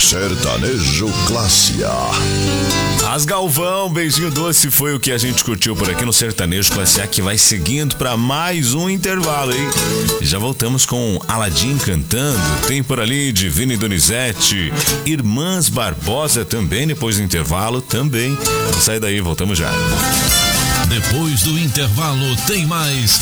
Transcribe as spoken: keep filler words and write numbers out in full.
Sertanejo Classe A. As Galvão, beijinho doce, foi o que a gente curtiu por aqui no Sertanejo Classe A, que vai seguindo para mais um intervalo, hein? Já voltamos com Aladim cantando, tem por ali Divina e Donizete, Irmãs Barbosa também, depois do intervalo também. Sai daí, voltamos já. Depois do intervalo tem mais